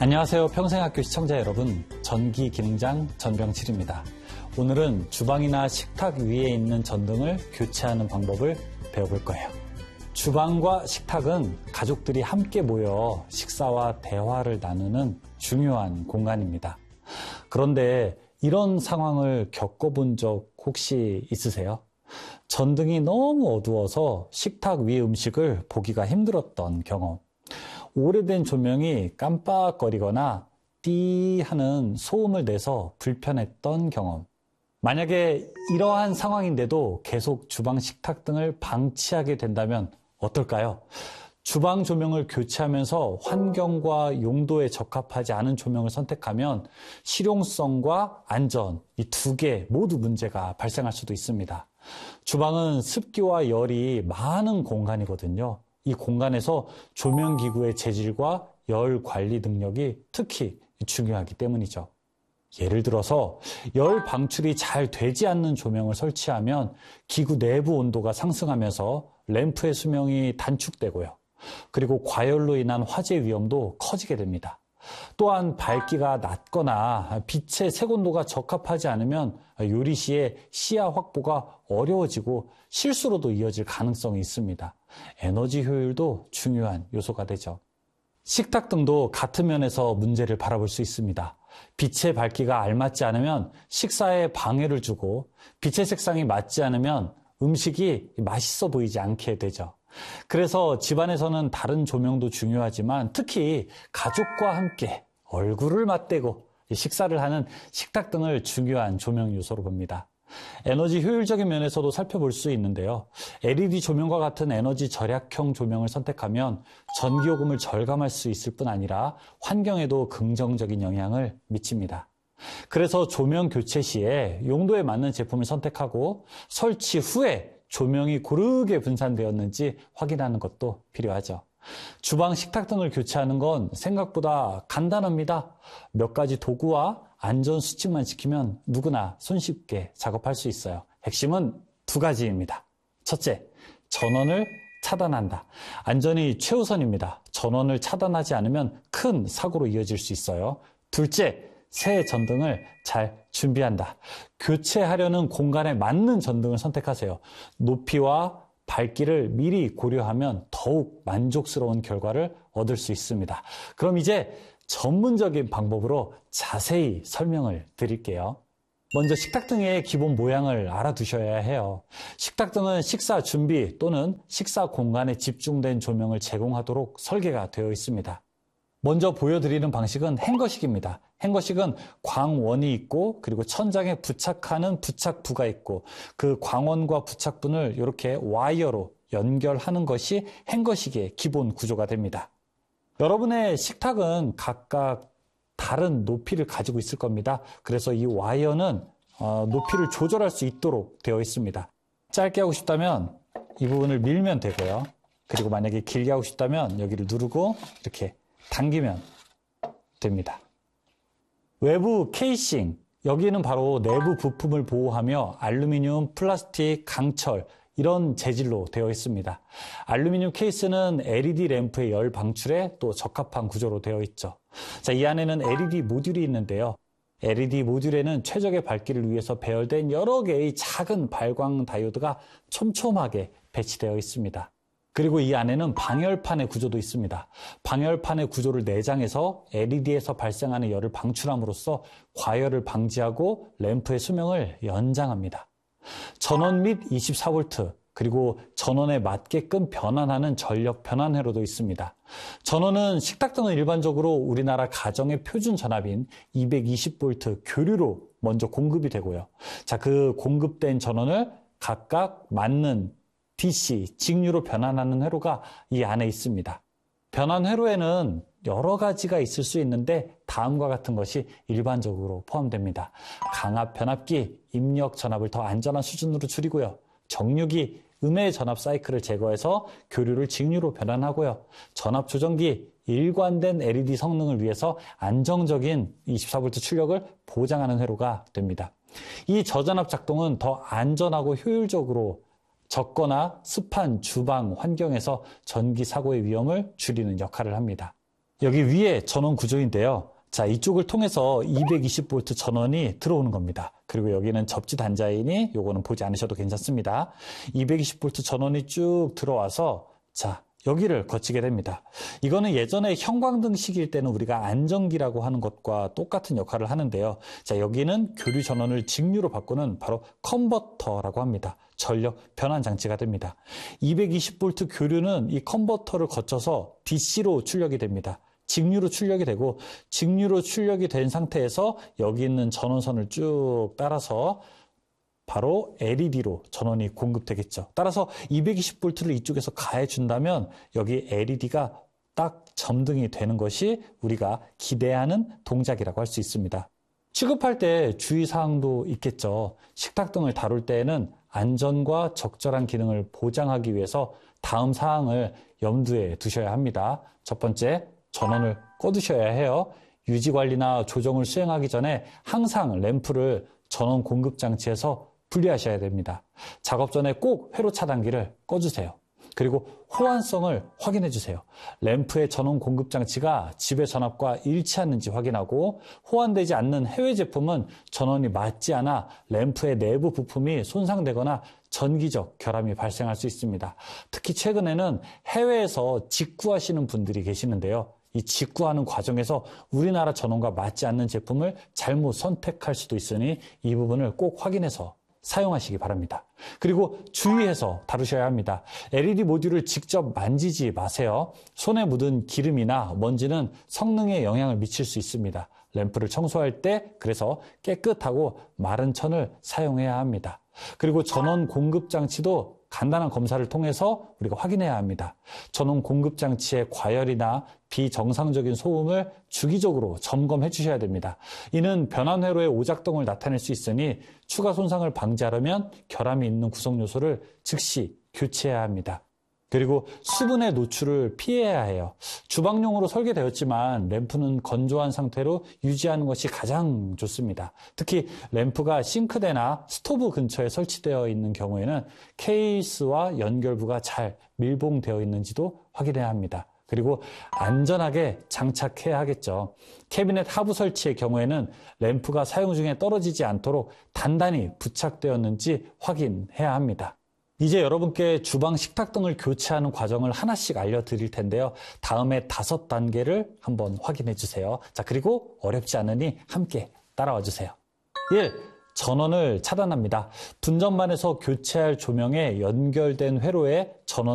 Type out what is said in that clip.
안녕하세요. 평생학교 시청자 여러분, 전기기능장 전병칠입니다. 오늘은 주방이나 식탁 위에 있는 전등을 교체하는 방법을 배워볼 거예요. 주방과 식탁은 가족들이 함께 모여 식사와 대화를 나누는 중요한 공간입니다. 그런데 이런 상황을 겪어본 적 혹시 있으세요? 전등이 너무 어두워서 식탁 위 음식을 보기가 힘들었던 경험. 오래된 조명이 깜빡거리거나 띠 하는 소음을 내서 불편했던 경험. 만약에 이러한 상황인데도 계속 주방 식탁 등을 방치하게 된다면 어떨까요? 주방 조명을 교체하면서 환경과 용도에 적합하지 않은 조명을 선택하면 실용성과 안전, 이 두 개 모두 문제가 발생할 수도 있습니다. 주방은 습기와 열이 많은 공간이거든요. 이 공간에서 조명기구의 재질과 열 관리 능력이 특히 중요하기 때문이죠. 예를 들어서 열 방출이 잘 되지 않는 조명을 설치하면 기구 내부 온도가 상승하면서 램프의 수명이 단축되고요. 그리고 과열로 인한 화재 위험도 커지게 됩니다. 또한 밝기가 낮거나 빛의 색온도가 적합하지 않으면 요리 시에 시야 확보가 어려워지고 실수로도 이어질 가능성이 있습니다. 에너지 효율도 중요한 요소가 되죠. 식탁 등도 같은 면에서 문제를 바라볼 수 있습니다. 빛의 밝기가 알맞지 않으면 식사에 방해를 주고 빛의 색상이 맞지 않으면 음식이 맛있어 보이지 않게 되죠. 그래서 집안에서는 다른 조명도 중요하지만 특히 가족과 함께 얼굴을 맞대고 식사를 하는 식탁 등을 중요한 조명 요소로 봅니다. 에너지 효율적인 면에서도 살펴볼 수 있는데요. LED 조명과 같은 에너지 절약형 조명을 선택하면 전기요금을 절감할 수 있을 뿐 아니라 환경에도 긍정적인 영향을 미칩니다. 그래서 조명 교체 시에 용도에 맞는 제품을 선택하고 설치 후에 조명이 고르게 분산되었는지 확인하는 것도 필요하죠. 주방 식탁 등을 교체하는 건 생각보다 간단합니다. 몇 가지 도구와 안전수칙만 지키면 누구나 손쉽게 작업할 수 있어요. 핵심은 두 가지입니다. 첫째, 전원을 차단한다. 안전이 최우선입니다. 전원을 차단하지 않으면 큰 사고로 이어질 수 있어요. 둘째, 새 전등을 잘 준비한다. 교체하려는 공간에 맞는 전등을 선택하세요. 높이와 밝기를 미리 고려하면 더욱 만족스러운 결과를 얻을 수 있습니다. 그럼 이제 전문적인 방법으로 자세히 설명을 드릴게요. 먼저 식탁등의 기본 모양을 알아두셔야 해요. 식탁등은 식사 준비 또는 식사 공간에 집중된 조명을 제공하도록 설계가 되어 있습니다. 먼저 보여드리는 방식은 행거식입니다. 행거식은 광원이 있고 그리고 천장에 부착하는 부착부가 있고 그 광원과 부착부를 이렇게 와이어로 연결하는 것이 행거식의 기본 구조가 됩니다. 여러분의 식탁은 각각 다른 높이를 가지고 있을 겁니다. 그래서 이 와이어는 높이를 조절할 수 있도록 되어 있습니다. 짧게 하고 싶다면 이 부분을 밀면 되고요. 그리고 만약에 길게 하고 싶다면 여기를 누르고 이렇게 당기면 됩니다. 외부 케이싱, 여기는 바로 내부 부품을 보호하며 알루미늄, 플라스틱, 강철 이런 재질로 되어 있습니다. 알루미늄 케이스는 LED 램프의 열 방출에 또 적합한 구조로 되어 있죠. 자, 이 안에는 LED 모듈이 있는데요. LED 모듈에는 최적의 밝기를 위해서 배열된 여러 개의 작은 발광 다이오드가 촘촘하게 배치되어 있습니다. 그리고 이 안에는 방열판의 구조도 있습니다. 방열판의 구조를 내장해서 LED에서 발생하는 열을 방출함으로써 과열을 방지하고 램프의 수명을 연장합니다. 전원 및 24V 그리고 전원에 맞게끔 변환하는 전력 변환 회로도 있습니다. 전원은 식탁 등은 일반적으로 우리나라 가정의 표준 전압인 220V 교류로 먼저 공급이 되고요. 자, 그 공급된 전원을 각각 맞는 DC, 직류로 변환하는 회로가 이 안에 있습니다. 변환 회로에는 여러 가지가 있을 수 있는데 다음과 같은 것이 일반적으로 포함됩니다. 강압 변압기, 입력 전압을 더 안전한 수준으로 줄이고요. 정류기, 음의 전압 사이클을 제거해서 교류를 직류로 변환하고요. 전압 조정기, 일관된 LED 성능을 위해서 안정적인 24V 출력을 보장하는 회로가 됩니다. 이 저전압 작동은 더 안전하고 효율적으로 젖거나 습한 주방 환경에서 전기 사고의 위험을 줄이는 역할을 합니다. 여기 위에 전원 구조인데요. 자, 이쪽을 통해서 220V 전원이 들어오는 겁니다. 그리고 여기는 접지 단자이니 요거는 보지 않으셔도 괜찮습니다. 220V 전원이 쭉 들어와서 자, 여기를 거치게 됩니다. 이거는 예전에 형광등 시기일 때는 우리가 안전기라고 하는 것과 똑같은 역할을 하는데요. 자, 여기는 교류 전원을 직류로 바꾸는 바로 컨버터라고 합니다. 전력 변환 장치가 됩니다. 220V 교류는 이 컨버터를 거쳐서 DC로 출력이 됩니다. 직류로 출력이 되고 직류로 출력이 된 상태에서 여기 있는 전원선을 쭉 따라서 바로 LED로 전원이 공급되겠죠. 따라서 220V를 이쪽에서 가해준다면 여기 LED가 딱 점등이 되는 것이 우리가 기대하는 동작이라고 할 수 있습니다. 취급할 때 주의사항도 있겠죠. 식탁등을 다룰 때에는 안전과 적절한 기능을 보장하기 위해서 다음 사항을 염두에 두셔야 합니다. 첫 번째, 전원을 꺼두셔야 해요. 유지관리나 조정을 수행하기 전에 항상 램프를 전원 공급 장치에서 분리하셔야 됩니다. 작업 전에 꼭 회로 차단기를 꺼주세요. 그리고 호환성을 확인해 주세요. 램프의 전원 공급 장치가 집의 전압과 일치하는지 확인하고 호환되지 않는 해외 제품은 전원이 맞지 않아 램프의 내부 부품이 손상되거나 전기적 결함이 발생할 수 있습니다. 특히 최근에는 해외에서 직구하시는 분들이 계시는데요. 이 직구하는 과정에서 우리나라 전원과 맞지 않는 제품을 잘못 선택할 수도 있으니 이 부분을 꼭 확인해서 사용하시기 바랍니다. 그리고 주의해서 다루셔야 합니다. LED 모듈을 직접 만지지 마세요. 손에 묻은 기름이나 먼지는 성능에 영향을 미칠 수 있습니다. 램프를 청소할 때 그래서 깨끗하고 마른 천을 사용해야 합니다. 그리고 전원 공급 장치도 간단한 검사를 통해서 우리가 확인해야 합니다. 전원 공급 장치의 과열이나 비정상적인 소음을 주기적으로 점검해 주셔야 됩니다. 이는 변환 회로의 오작동을 나타낼 수 있으니 추가 손상을 방지하려면 결함이 있는 구성 요소를 즉시 교체해야 합니다. 그리고 수분의 노출을 피해야 해요. 주방용으로 설계되었지만 램프는 건조한 상태로 유지하는 것이 가장 좋습니다. 특히 램프가 싱크대나 스토브 근처에 설치되어 있는 경우에는 케이스와 연결부가 잘 밀봉되어 있는지도 확인해야 합니다. 그리고 안전하게 장착해야 하겠죠. 캐비넷 하부 설치의 경우에는 램프가 사용 중에 떨어지지 않도록 단단히 부착되었는지 확인해야 합니다. 이제 여러분께 주방 식탁등을 교체하는 과정을 하나씩 알려드릴 텐데요. 다음에 5단계를 한번 확인해 주세요. 자, 그리고 어렵지 않으니 함께 따라와 주세요. 1. 전원을 차단합니다. 분전반에서 교체할 조명에 연결된 회로에 전원